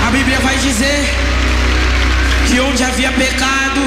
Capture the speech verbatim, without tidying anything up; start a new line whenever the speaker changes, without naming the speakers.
A Bíblia vai dizer que onde havia pecado,